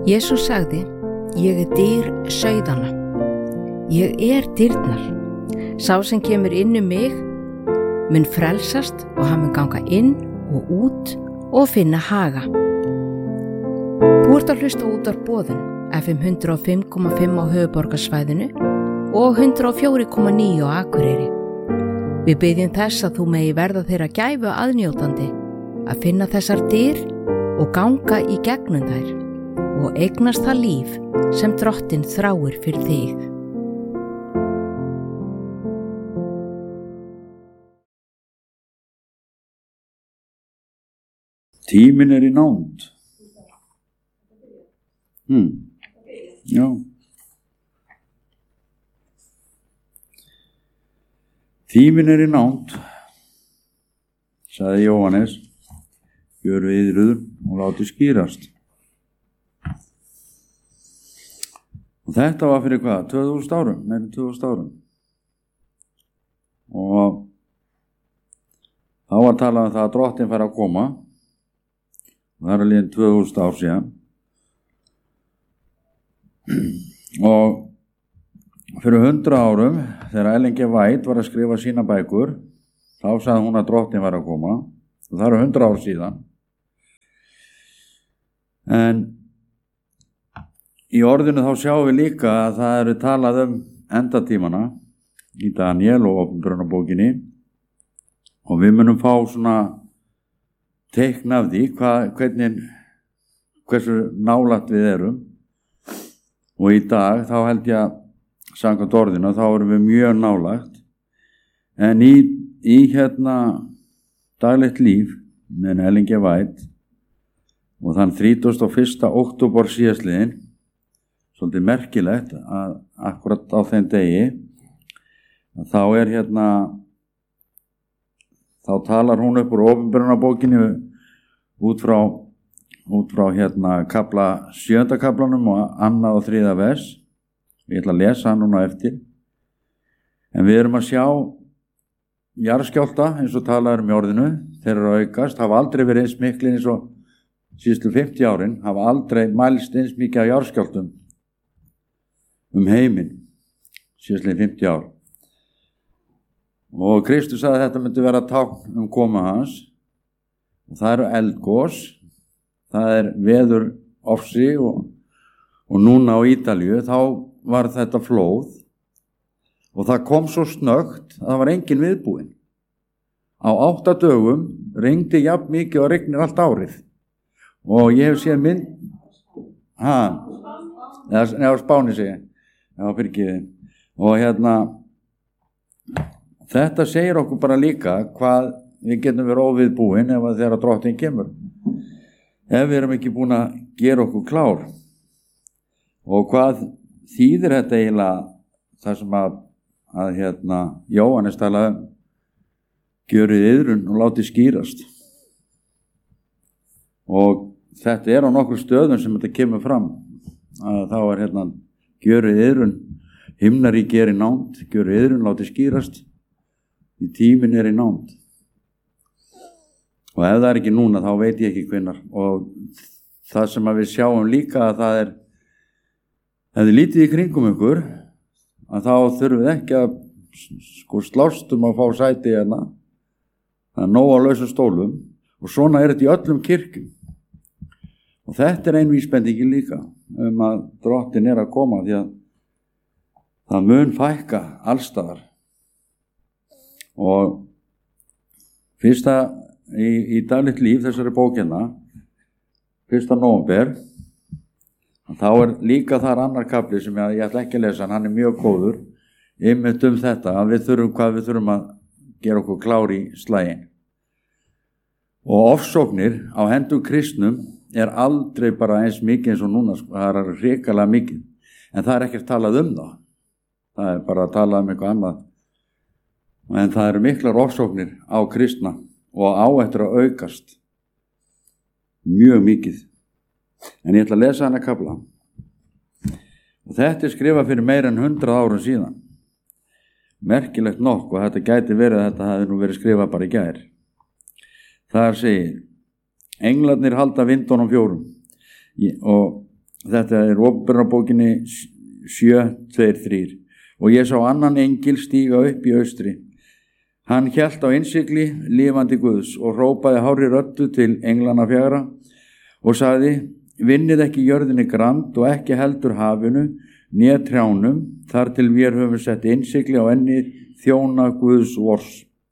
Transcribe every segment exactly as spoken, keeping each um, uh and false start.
Jesús sagði, ég er dyr sauðanna. Ég er dyrnar. Sá sem kemur inn um mig mun frelsast og hann mun ganga inn og út og finna haga. Þú ert að hlusta út á boðun F M hundrað og fimm komma fimm á höfuðborgarsvæðinu og hundrað og fjögur komma níu á Akureyri. Við biðjum þess að þú megi verða þeirra gæfu aðnjótandi að finna þessar dyr og ganga í gegnum þær og eignast það líf sem Drottinn þráir fyrir þig. Tíminn er í nánd. Hmm. Já. Tíminn er í nánd, sagði Jóhannes, gjörðu iðruð og láti skýrast. Og þetta var fyrir hvað? tvö þúsund árum, meira tvö þúsund árum. Og þá var talað um það að Drottinn færi að koma. Og það er liðin tvö þúsund ár síðan. Og fyrir hundrað árum, þegar Ellen G. White var að skrifa sína bækur, þá sagði hún að Drottinn færi að koma. Og það eru hundrað ár síðan. En í orðinu þá sjáum við líka að það eru talað um endatímana í Daniel og Åpenbarunarbókinni og við munum fá svona teikn af því hvað, hvernig, hversu nálægt við erum og í dag þá held ég að samkvæmt orðinu þá erum við mjög nálægt en í, í hérna daglegt líf með Ellen G. White og þann þrítugasta og fyrsta október síðastliðinn svolítið merkilegt að akkurat á þeim degi að þá er hérna þá talar hún upp úr Åpenbarunarbókinni út frá út frá hérna kafla sjöunda kaflanum og annað og þriðja vers. Ég ætla að lesa hann núna eftir. En við erum að sjá jarðskjálfta eins og talaður um í orðinu, þeir eru að aukast, hafa aldrei verið eins miklir eins og síðustu fimmtíu árin, hafa aldrei mælst eins mikið af jarðskjálftum um heiminn síðastliðin fimmtíu ár. Og Kristus sagði að þetta myndi vera tákn um koma hans og það eru eldgos, það er veður ofsi og, og núna á Ítalíu þá var þetta flóð og það kom svo snöggt að það var engin viðbúinn. Á átta dögum rigndi jafn mikið og rignir allt árið og ég hef séð mynd ha, eða, eða Spáni segja Já, fyrirgeðu. Og hérna, þetta segir okkur bara líka hvað við getum verið óviðbúin ef að þegar Drottinn kemur. Ef við erum ekki búin að gera okkur klár. Og hvað þýðir þetta eiginlega það sem að, að hérna, Jóhannes talaði um, gjörið iðrun og látið skýrast. Og þetta er á nokkur stöðum sem þetta kemur fram. Að þá er hérna gjörið iðrun, himnaríki er í nánd, gjörið iðrun, látið skýrast, því tíminn er í nánd. Og ef það er ekki núna, þá veit ég ekki hvenær. Og það sem að við sjáum líka að það er, ef þið lítið í kringum ykkur, að þá þurfum við ekki að sko slást um að fá sæti hérna, það er nóg á lausum stólum, og svona er þetta í öllum kirkjum. Og þetta er ein vísbendingin líka um að Drottinn er að koma því að það mun fækka allstaðar. Og fyrsta í, í daglegt líf þessari bókina, fyrsta nóvember, þá er líka þar annar kafli sem ég, ég ætla ekki að lesa, hann er mjög góður, einmitt um þetta að við þurfum hvað við þurfum að gera okkur klár í slaginn. Og ofsóknir á hendur kristnum er aldrei bara eins mikið eins og núna, það er hrikalega mikið, en það er ekkert talað um það. Það er bara að tala um eitthvað annað. En það eru miklar ofsóknir á kristna og á eftir að aukast mjög mikið. En ég ætla að lesa hana kafla. Og þetta er skrifað fyrir meira en hundrað árum síðan. Merkilegt nokk, og þetta gæti verið að þetta hefði nú verið skrifað bara í gær. Þar segir, englarnir halda vindunum fjórum og þetta er Opinberunarbókinni sjö tveir þrír. Og ég sá annan engil stíga upp í austri. Hann hélt á innsigli lifandi Guðs og hrópaði hárri röddu til englana fjögra og sagði: vinnið ekki jörðinni grand og ekki heldur hafinu né trjánum þar til vér höfum sett innsigli á enni þjóna Guðs vors.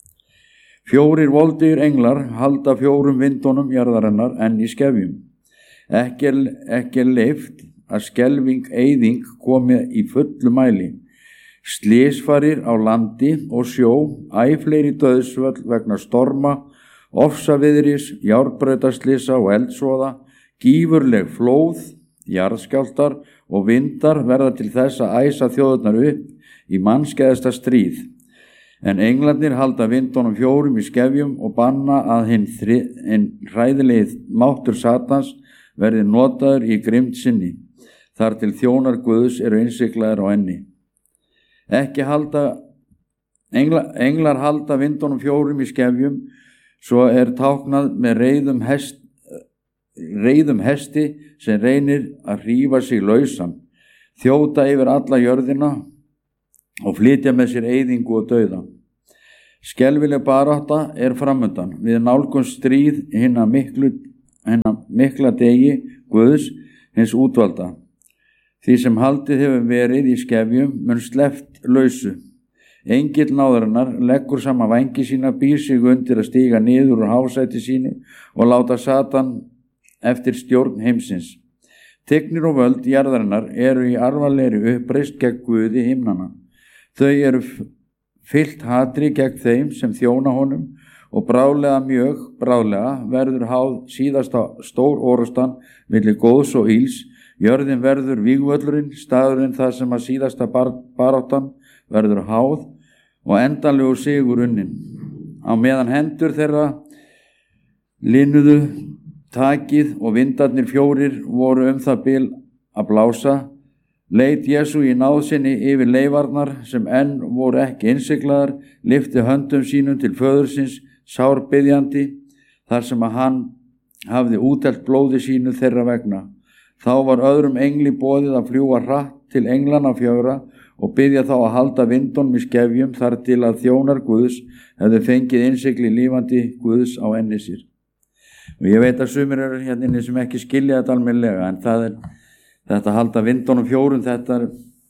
Fjórir voldigir englar halda fjórum vindunum jarðarinnar enn í skefjum. Ekki er, ekki er leyft að skelfing eyðing komi í fullu mæli. Slysfarir á landi og sjó, æ fleiri dauðsföll vegna storma, ofsaviðris, járnbrautarslisa og eldsvoða, gífurleg flóð, jarðskjálftar og vindar verða til þess að æsa þjóðurnar upp í mannskæðasta stríð. En englarnir halda vindunum fjórum í skefjum og banna að hinn, hinn hræðilegi máttur Satans verði notaður í grimmd sinni, þar til þjónar Guðs eru innsiklaðir á enni. Ekki halda, englar, englar halda vindunum fjórum í skefjum, svo er táknað með reiðum, hest, reiðum hesti sem reynir að hrífa sig lausan, þjóta yfir alla jörðina og flytja með sér eyðingu og dauða. Skelfileg barátta er framundan við nálgumst stríð hinna miklu, hinna mikla degi Guðs hins útvalda. Því sem haldið hefur verið í skefjum mun sleppt lausu. Engill náðarinnar leggur saman vængi sína, býr sig undir að stíga niður úr hásæti sínu og láta Satan eftir stjórn heimsins. Tignir og völd jarðarinnar eru í arfalegri uppreist gegn Guði himnanna. Þau eru fyllt hatri gegn þeim sem þjóna honum og bráðlega mjög bráðlega verður háð síðasta stór orustan milli góðs og íls. Jörðin verður vígvöllurinn, staðurinn þar sem að síðasta bar, baráttan verður háð og endanlegu sigur unnin. Á meðan hendur þeirra linuðu takið og vindarnir fjórir voru um það bil að blása, leit Jesú í náð sinni yfir leifarnar sem enn voru ekki innsiglaðar, lyfti höndum sínum til föðursins, sárbiðjandi, þar sem að hann hafði útelt blóði sínu þeirra vegna. Þá var öðrum engli boðið að fljúga hratt til englana fjögra og biðja þá að halda vindunum í skefjum þar til að þjónar Guðs hefðu fengið innsigli lífandi Guðs á enni sér. Og ég veit að sumir eru hérna inni sem ekki skilja þetta almennilega, en það er þetta að halda vindunum fjórum, þetta er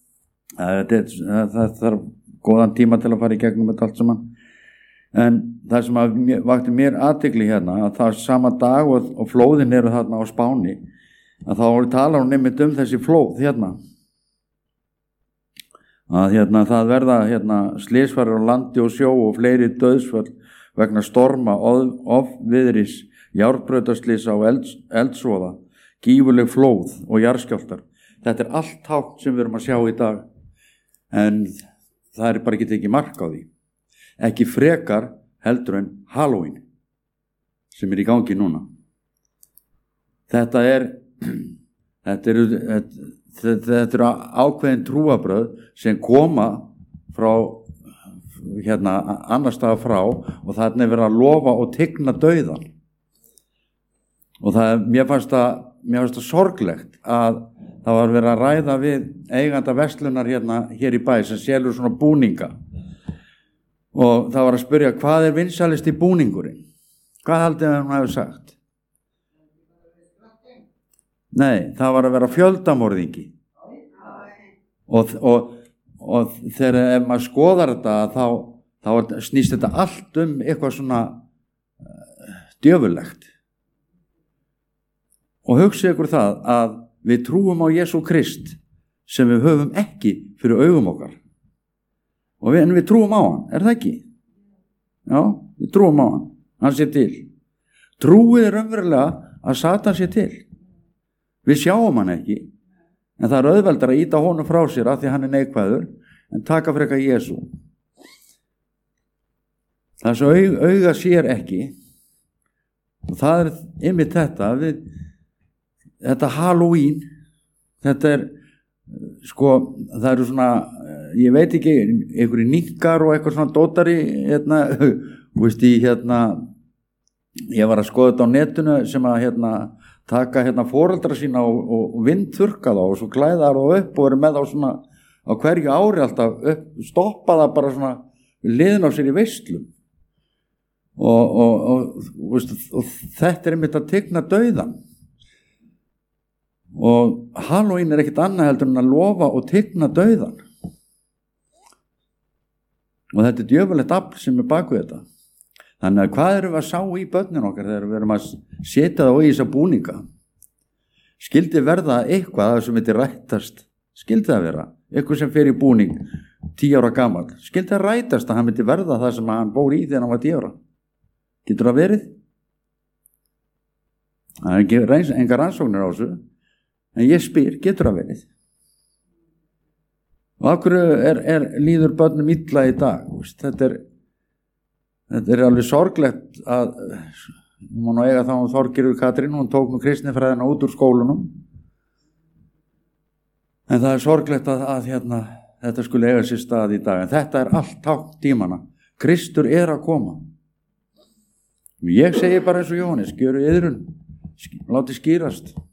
það þarf góðan tíma til að fara í gegnum þetta allt saman. En það sem að vakti mér athygli hérna, að það sama dag og, og flóðin eru þarna á Spáni, að þá voru talar hún nefnt um þessi flóð hérna. Að hérna það verða hérna slysfarir á landi og sjó og fleiri dauðsföll vegna storma, ofviðris, járnbrautarslisa og elds, eldsvoða, gífurleg flóð og jarðskjálftar. Þetta er allt tákn sem við erum að sjá í dag, en það er bara ekki tekið mark á því. Ekki frekar heldur en Halloween sem er í gangi núna. Þetta er þetta eru þetta, þetta eru ákveðin trúarbrögð sem koma frá hérna annar staðar frá og þarna er verið að lofa og tigna dauðan. Og það mér fannst það mér fannst það sorglegt að það var verið að ræða við eiganda verslunar hérna hér í bæ sem selur svona búninga. Og það var að spyrja, hvað er vinsælist í búningurinn? Hvað haldið að hann hefur sagt? Nei, það var að vera fjöldamorðingi. Og, og, og þegar ef maður skoðar þetta þá, þá snýst þetta allt um eitthvað svona uh, djöfulegt. Og hugsið ykkur það að við trúum á Jesú Krist sem við höfum ekki fyrir augum okkar. Og við, en við trúum á hann, er það ekki? Já, við trúum á hann, hann sé til. Trúið er raunverulega að Satan sé til. Við sjáum hann ekki, en það er auðveldar að ýta honum frá sér af því hann er neikvæður, en taka frekar Jesú. Það sem aug, auga sér ekki, og það er einmitt þetta, við, þetta Halloween, þetta er, sko, það eru svona, ég veit ekki, einhverjir nikkar og eitthvað svona dótari, hérna, þú veist, í hérna, ég var að skoða þetta á netinu sem að, hérna, taka hérna foreldra sína og, og vindþurka þá og svo klæða þá upp og vera með þá svona á hverju ári alltaf upp, stoppa það bara svona liðin á sér í veislum og, og, og, og, og þetta er einmitt að tigna dauðan og Halloween er ekkit annað heldur en að lofa og tigna dauðan og þetta er djöfulegt afl sem er bak við þetta. Þannig að hvað erum við að sá í börnin okkar þegar við erum að setja það á í þessa búninga? Skildi verða eitthvað sem þetta rættast? Skildi það vera? Eitthvað sem fer í búning tíu ára gamall. Skildi það rættast að hann myndi verða það sem hann bór í þegar hann var tíu ára? Getur það verið? Það er ekki reins, engar rannsóknir á þessu. En ég spyr, getur það verið? Og af hverju er, er líður börnum illa í dag? Þetta er Þetta er alveg sorglegt að hún má nú eiga þá um Þorgerður Katrín, hún tók nú kristinfræðina út úr skólunum en það er sorglegt að, að hérna, þetta skulle eiga sér stað í dag en þetta er allt tákn tímana. Kristur er að koma. Ég segi bara eins og Jóhannes, gjöru iðrun, láti skýrast.